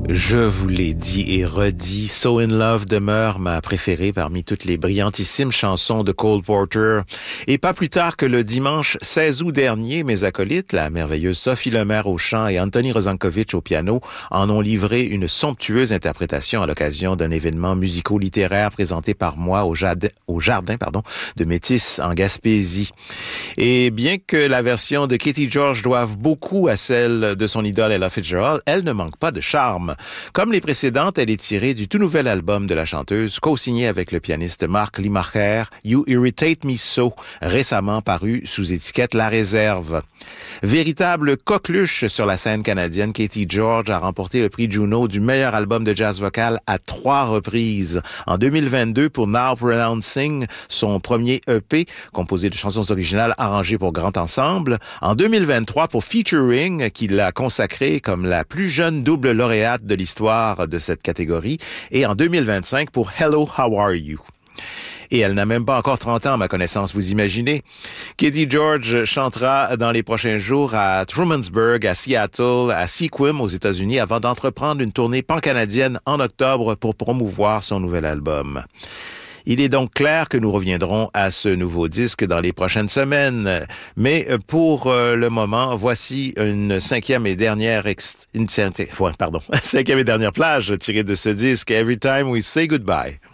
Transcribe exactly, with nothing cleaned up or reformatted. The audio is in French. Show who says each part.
Speaker 1: Je vous l'ai dit et redit, So in Love demeure ma préférée parmi toutes les brillantissimes chansons de Cole Porter. Et pas plus tard que le dimanche seize août dernier, mes acolytes, la merveilleuse Sophie Lemaire au chant et Anthony Rosankovitch au piano, en ont livré une somptueuse interprétation à l'occasion d'un événement musico-littéraire présenté par moi au jardin, au jardin pardon, de Métis en Gaspésie. Et bien que la version de Katie George doive beaucoup à celle de son idole Ella Fitzgerald, elle ne manque pas de charme. Comme les précédentes, elle est tirée du tout nouvel album de la chanteuse, co-signé avec le pianiste Marc Limacher, You Irritate Me So, récemment paru sous étiquette La Réserve. Véritable coqueluche sur la scène canadienne, Katie George a remporté le prix Juno du meilleur album de jazz vocal à trois reprises. En deux mille vingt-deux, pour Now Pronouncing, son premier E P, composé de chansons originales arrangées pour grand ensemble. En deux mille vingt-trois, pour Featuring, qu'il a consacré comme la plus jeune double lauréate de l'histoire de cette catégorie, et en deux mille vingt-cinq pour Hello, How Are You? Et elle n'a même pas encore trente ans, à ma connaissance, vous imaginez. Katie George chantera dans les prochains jours à Trumansburg, à Seattle, à Sequim aux États-Unis, avant d'entreprendre une tournée pan-canadienne en octobre pour promouvoir son nouvel album. Il est donc clair que nous reviendrons à ce nouveau disque dans les prochaines semaines. Mais pour le moment, voici une cinquième et dernière ex... une... pardon, cinquième et dernière plage tirée de ce disque, Every Time We Say Goodbye.